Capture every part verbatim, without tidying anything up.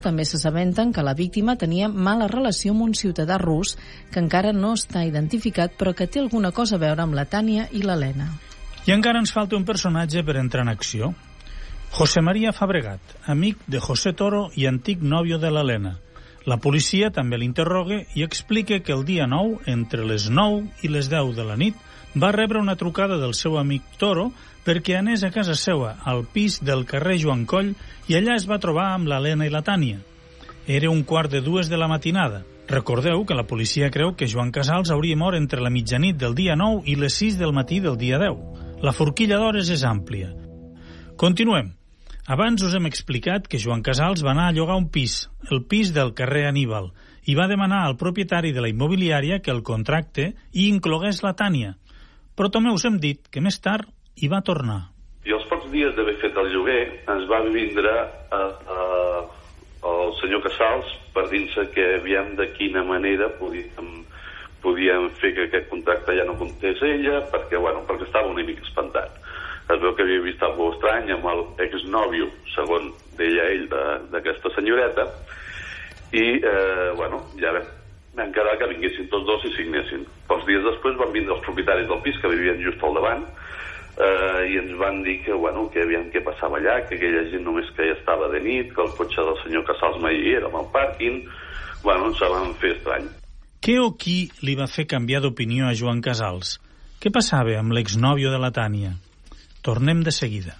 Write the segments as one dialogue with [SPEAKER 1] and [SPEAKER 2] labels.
[SPEAKER 1] També s'assabenten que la víctima tenia mala relació amb un ciutadà rus que encara no està identificat però que té alguna cosa a veure amb la Tània i l'Helena.
[SPEAKER 2] I encara ens falta un personatge per entrar en acció. José María Fabregat, amic de José Toro i antic nòvio de l'Helena. La policia també l'interroga i explica que el dia nou, entre les nou i les deu de la nit, va rebre una trucada del seu amic Toro perquè anés a casa seva, al pis del carrer Joan Coll, i allà es va trobar amb l'Helena i la Tània. Era un quart de dues de la matinada. Recordeu que la policia creu que Joan Casals hauria mort entre la mitjanit del dia nou i les sis del matí del dia deu. La forquilla d'hores és àmplia. Continuem. Abans us hem explicat que Joan Casals va anar a llogar un pis, el pis del carrer Aníbal, i va demanar al propietari de la immobiliària que el contracte i inclogués la Tània. Però també us hem dit que més tard hi va tornar.
[SPEAKER 3] I els pocs dies d'haver fet el lloguer ens va vindre a, a, el senyor Casals per dir-se que aviam de quina manera podíem, podíem fer que aquest contracte ja no comptés ella, perquè, bueno, perquè estava una mica espantat. Es veu que havia vist alguna cosa estrany amb el exnòvio, segon deia ell, d'aquesta senyoreta, i, eh, bueno, ja vam quedar que vinguessin tots dos i signessin. Pocs dies després van vindre els propietaris del pis, que vivien just al davant, eh, i ens van dir que, bueno, que aviam què passava allà, que aquella gent només que ja estava de nit, que el cotxe del senyor Casals mai hi era, amb el pàrquing. Bueno, ens van fer estrany.
[SPEAKER 2] Què o qui li va fer canviar d'opinió a Joan Casals? Què passava amb l'exnòvio de la Tània? Tornem de seguida.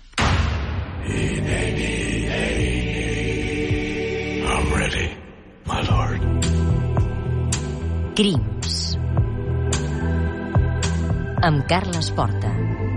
[SPEAKER 4] I'm ready, my lord.
[SPEAKER 5] Crims. Amb Carles Porta.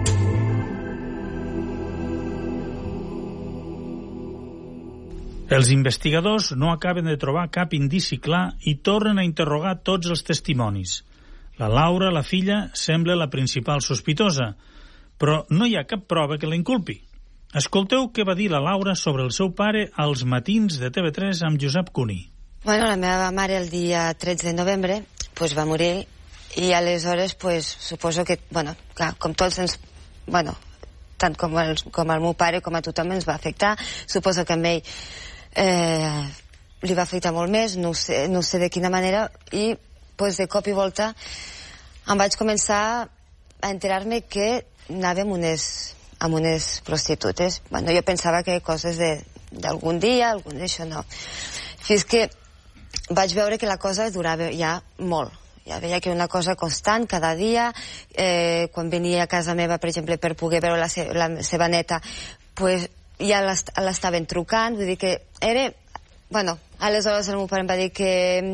[SPEAKER 2] Els investigadors no acaben de trobar cap indici clar i tornen a interrogar tots els testimonis. La Laura, la filla, sembla la principal sospitosa, però no hi ha cap prova que la inculpi. Escolteu què va dir la Laura sobre el seu pare als matins de T V tres amb Josep Cuní.
[SPEAKER 6] Bueno, la meva mare el dia tretze de novembre pues, va morir i aleshores pues, suposo que, bueno, clar, com tots ens... Bueno, tant com el, com el meu pare com a tothom ens va afectar. Suposo que a ell eh, li va afectar molt més, no sé, no sé de quina manera, i pues, de cop i volta em vaig començar a enterar-me que anàvem unes, amb unes prostitutes. Bueno, jo pensava que coses d'algun dia, algun d'això no. Fins que vaig veure que la cosa durava ja molt. Ja veia que una cosa constant, cada dia. Eh, quan venia a casa meva, per exemple, per poder veure la, se la seva neta, pues, ja l'estaven trucant. Vull dir que era... Bueno, aleshores el meu pare em va dir que...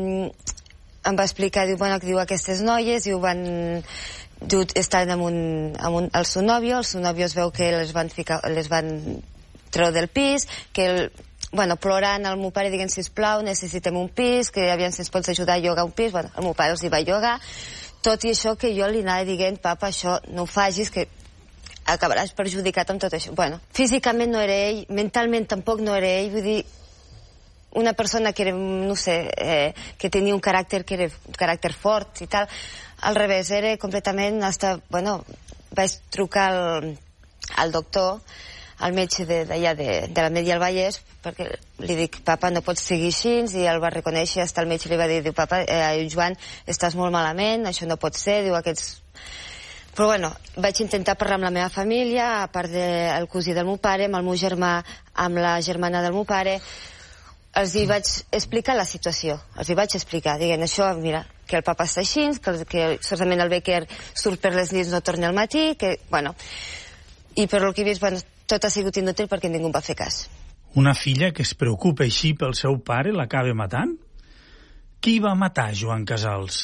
[SPEAKER 6] Em va explicar, diu, bueno, que diu aquestes noies, diu, van... Diu, estan amb un, amb un, el seu nòvio, el seu nòvio es veu que les van, ficar, les van treure del pis, que, el, bueno, plorant al meu pare, dient, sisplau, necessitem un pis, que aviam si ens pots ajudar a llogar un pis. Bueno, el meu pare els hi va llogar, tot i això que jo li anava dient, papa, això no ho facis, que acabaràs perjudicat amb tot això. Bueno, físicament no era ell, mentalment tampoc no era ell, vull dir, una persona que era, no sé, eh, que tenia un caràcter que era un caràcter fort i tal. Al revés, era completament hasta, bueno, vaig trucar al, al doctor, al metge d'allà de, de, de la Media del Vallès, perquè li dic, papa, no pots seguir així, i el va reconèixer, hasta el metge li va dir, diu, papa, eh, Joan, estàs molt malament, això no pot ser, diu, aquests... Però bueno, vaig intentar parlar amb la meva família, a part del cosí del meu pare, amb el meu germà, amb la germana del meu pare. Els hi vaig explicar la situació, els hi vaig explicar, dient això, mira, que el papa està així, que, que solament el Becker surt per les nits, no torna al matí, que, bueno, i per el que he vist, bueno, tot ha sigut inútil perquè ningú va fer cas.
[SPEAKER 2] Una filla que es preocupa així pel seu pare l'acaba matant? Qui va matar Joan Casals?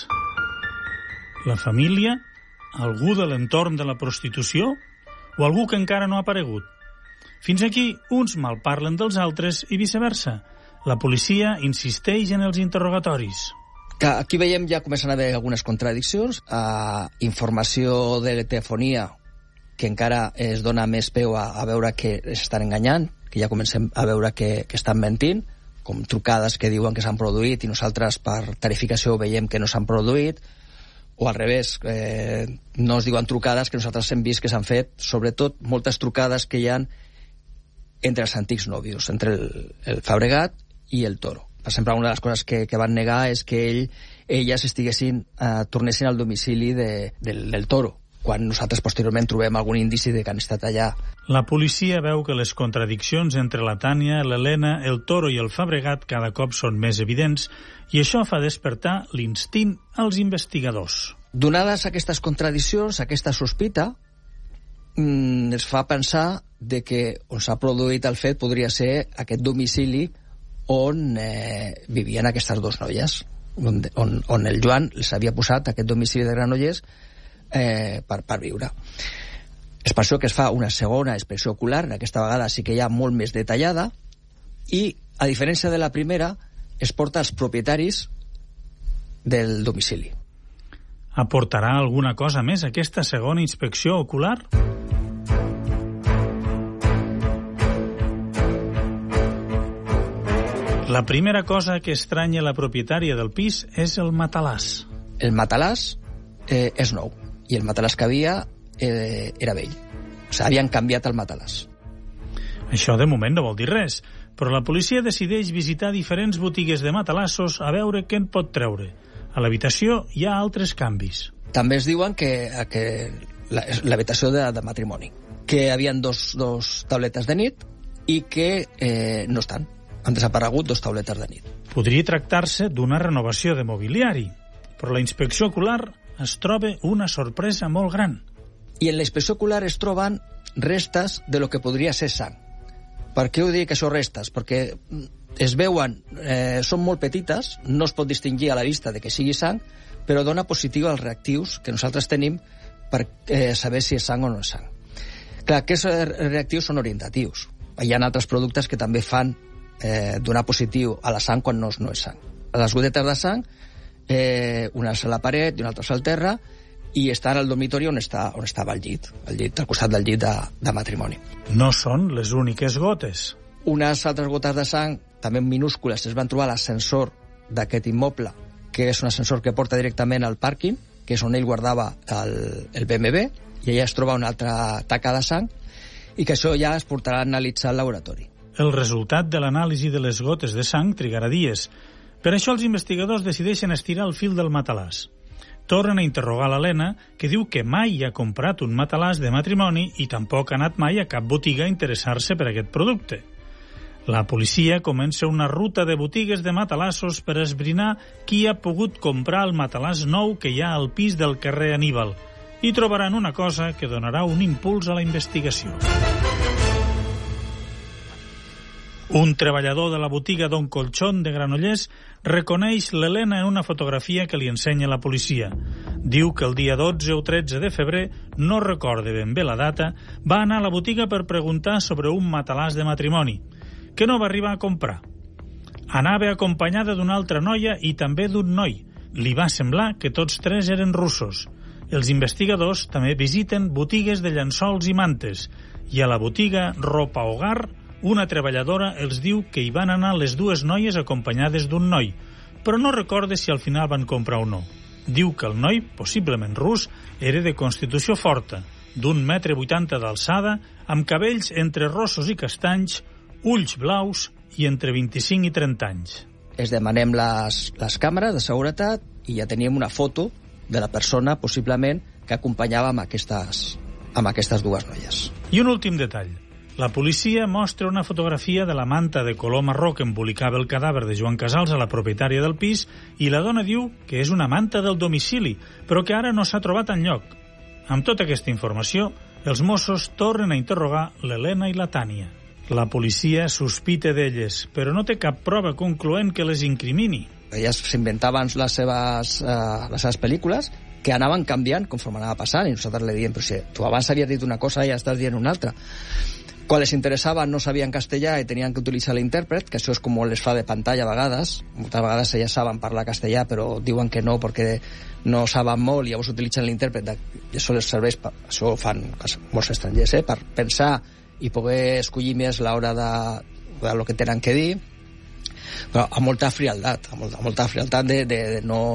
[SPEAKER 2] La família? Algú de l'entorn de la prostitució? O algú que encara no ha aparegut? Fins aquí, uns malparlen dels altres i viceversa. La policia insisteix en els interrogatoris.
[SPEAKER 7] Que aquí veiem ja comencen a haver algunes contradiccions. Uh, informació de telefonia que encara es dona més peu a, a veure que s'estan enganyant, que ja comencem a veure que, que estan mentint, com trucades que diuen que s'han produït i nosaltres per tarificació veiem que no s'han produït, o al revés, eh, no es diuen trucades que nosaltres hem vist que s'han fet, sobretot moltes trucades que hi ha entre els antics nòvios, entre el, el Fabregat i el Toro. Per exemple, una de les coses que, que van negar és que ell, elles estiguessin, eh, tornessin al domicili de, del, del Toro, quan nosaltres posteriorment trobem algun indici de que han estat allà.
[SPEAKER 2] La policia veu que les contradiccions entre la Tània, l'Helena, el Toro i el Fabregat cada cop són més evidents i això fa despertar l'instint als investigadors.
[SPEAKER 7] Donades aquestes contradiccions, aquesta sospita, mmm, es fa pensar de que on s'ha produït el fet podria ser aquest domicili on eh, vivien aquestes dues noies, on, on, on el Joan les havia posat aquest domicili de Granollers eh, per, per viure. És per això que es fa una segona inspecció ocular, en aquesta vegada sí que hi ha molt més detallada, i, a diferència de la primera, es porta als propietaris del domicili.
[SPEAKER 2] Aportarà alguna cosa més aquesta segona inspecció ocular? La primera cosa que estranya la propietària del pis és el matalàs.
[SPEAKER 7] El matalàs eh, és nou, i el matalàs que havia eh, era vell. O sigui, havien canviat el matalàs.
[SPEAKER 2] Això de moment no vol dir res, però la policia decideix visitar diferents botigues de matalassos a veure què en pot treure. A l'habitació hi ha altres canvis.
[SPEAKER 7] També es diuen que, que l'habitació de, de matrimoni, que hi havia dos, dos tauletes de nit i que eh, no estan. Han desaparegut dos tauletes de nit.
[SPEAKER 2] Podria tractar-se d'una renovació de mobiliari, però la inspecció ocular es troba una sorpresa molt gran.
[SPEAKER 7] I en la inspecció ocular es troben restes de lo que podria ser sang. Per què ho dic que són restes? Perquè es veuen, eh, són molt petites, no es pot distingir a la vista de que sigui sang, però dona positiu als reactius que nosaltres tenim per eh, saber si és sang o no és sang. Clar, aquests reactius són orientatius. Hi ha altres productes que també fan eh, donar positiu a la sang quan no, no és sang. Les gotetes de sang, eh, una és a la paret i una altra és al terra, i estan al dormitori on, està, on estava el llit, el llit al costat del llit de, de matrimoni.
[SPEAKER 2] No són les úniques gotes.
[SPEAKER 7] Unes altres gotes de sang, també minúscules, es van trobar a l'ascensor d'aquest immoble, que és un ascensor que porta directament al pàrquing, que és on ell guardava el, el B M W, i allà es troba una altra taca de sang, i que això ja es portarà a analitzar al laboratori.
[SPEAKER 2] El resultat de l'anàlisi de les gotes de sang trigarà dies. Per això els investigadors decideixen estirar el fil del matalàs. Tornen a interrogar l'Helena, que diu que mai ha comprat un matalàs de matrimoni i tampoc ha anat mai a cap botiga a interessar-se per aquest producte. La policia comença una ruta de botigues de matalassos per esbrinar qui ha pogut comprar el matalàs nou que hi ha al pis del carrer Aníbal i trobaran una cosa que donarà un impuls a la investigació. Un treballador de la botiga Don Colchón de Granollers reconeix l'Helena en una fotografia que li ensenya la policia. Diu que el dia dotze o tretze de febrer, no recorda ben bé la data, va anar a la botiga per preguntar sobre un matalàs de matrimoni, que no va arribar a comprar. Anava acompanyada d'una altra noia i també d'un noi. Li va semblar que tots tres eren russos. Els investigadors també visiten botigues de llençols i mantes, i a la botiga Ropa Hogar una treballadora els diu que hi van anar les dues noies acompanyades d'un noi, però no recorda si al final van comprar o no. Diu que el noi, possiblement rus, era de constitució forta, d'un metre vuitanta d'alçada, amb cabells entre rossos i castanys, ulls blaus i entre vint-i-cinc i trenta anys.
[SPEAKER 7] Es demanem les, les càmeres de seguretat i ja teníem una foto de la persona, possiblement, que acompanyava amb aquestes, amb aquestes dues noies.
[SPEAKER 2] I un últim detall. La policia mostra una fotografia de la manta de color marró que embolicava el cadàver de Joan Casals a la propietària del pis i la dona diu que és una manta del domicili, però que ara no s'ha trobat enlloc. Amb tota aquesta informació, els Mossos tornen a interrogar l'Helena i la Tània. La policia sospita d'elles, però no té cap prova concloent que les incrimini.
[SPEAKER 7] Elles s'inventaven les seves, eh, les seves pel·lícules, que anaven canviant conforme anava passant, i nosaltres li diem, però si tu abans havies dit una cosa i ja estàs dient una altra. Quan les interessava no sabien castellà i tenien que utilitzar l'intèrpret, que això és com les fa de pantalla a vegades. Moltes vegades elles saben parlar castellà, però diuen que no perquè no saben molt i llavors utilitzen l'intèrpret. I això les serveix, per, això ho fan molts estrangers, eh, per pensar i poder escollir més l'hora de, de lo que tenen que dir, però amb molta frialdat, amb molta, amb molta frialdat de, de, de, no,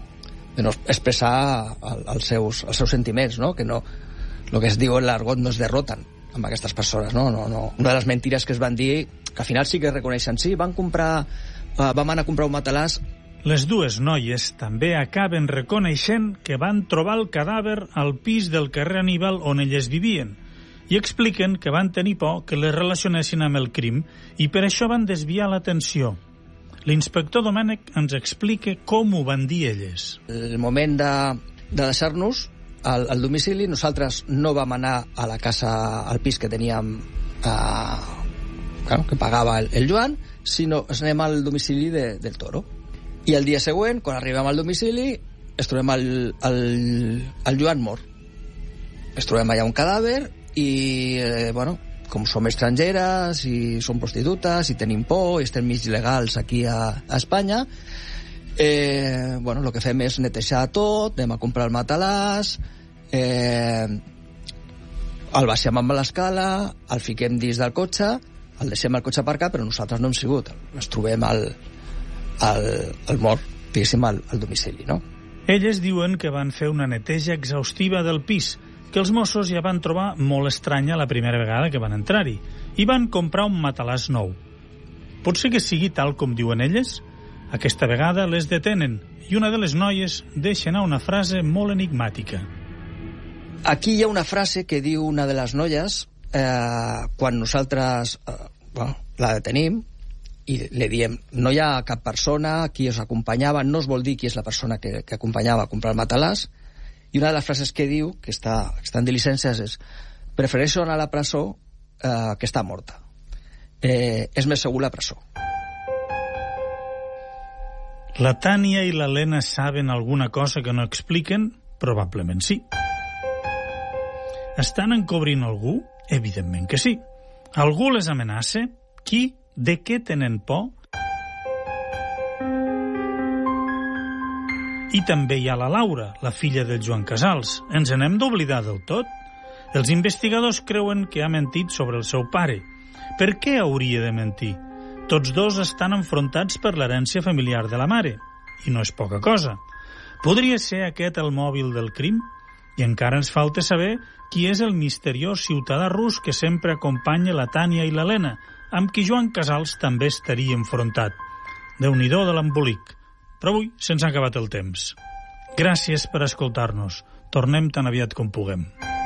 [SPEAKER 7] de no expressar el, els, seus, els seus sentiments, no? Que no, el que es diu en l'argot no es derroten amb aquestes persones, no? No, no. Una de les mentires que es van dir que al final sí que reconeixen, sí, van comprar, uh, vam anar a comprar un matalàs.
[SPEAKER 2] Les dues noies també acaben reconeixent que van trobar el cadàver al pis del carrer Aníbal on elles vivien i expliquen que van tenir por que les relacionessin amb el crim i per això van desviar l'atenció. L'inspector Domènech ens explica com ho van dir elles.
[SPEAKER 7] El moment de, de deixar-nos al, al domicili, nosaltres no vam anar a la casa, al pis que teníem, eh, claro, que pagava el, el Joan, sinó anem al domicili de, del Toro. I el dia següent, quan arribem al domicili, es trobem el, el, el Joan mort. Es trobem allà un cadàver i, eh, bueno, com som estrangeres i som prostitutes i tenim por i estem mig il·legals aquí a, a Espanya, eh, bueno, el que fem és netejar tot, anem a comprar el matalàs, eh, el baixem amb l'escala, el fiquem dins del cotxe, el deixem al cotxe aparcat, però nosaltres no hem sigut. Ens trobem al, al, al mort, diguéssim, al, al domicili, no?
[SPEAKER 2] Elles diuen que van fer una neteja exhaustiva del pis, que els Mossos ja van trobar molt estranya la primera vegada que van entrar-hi, i van comprar un matalàs nou. Pot ser que sigui tal com diuen elles? Aquesta vegada les detenen, i una de les noies deixa anar una frase molt enigmàtica.
[SPEAKER 7] Aquí hi ha una frase que diu una de les noies, eh, quan nosaltres eh, bueno, la detenim, i li diem, no hi ha cap persona, qui us acompanyava, no es vol dir qui és la persona que, que acompanyava a comprar el matalàs, i una de les frases que diu, que està, que està en diligències, és prefereixo anar a la presó eh, que està morta. Eh, és més segur la presó.
[SPEAKER 2] La Tània i l'Helena saben alguna cosa que no expliquen? Probablement sí. Estan encobrint algú? Evidentment que sí. Algú les amenaça? Qui? De què tenen por? I també hi ha la Laura, la filla del Joan Casals. Ens n'hem d'oblidar del tot? Els investigadors creuen que ha mentit sobre el seu pare. Per què hauria de mentir? Tots dos estan enfrontats per l'herència familiar de la mare. I no és poca cosa. Podria ser aquest el mòbil del crim? I encara ens falta saber qui és el misteriós ciutadà rus que sempre acompanya la Tània i l'Helena, amb qui Joan Casals també estaria enfrontat. Déu-n'hi-do de l'embolic. Però avui se'ns ha acabat el temps. Gràcies per escoltar-nos. Tornem tan aviat com puguem.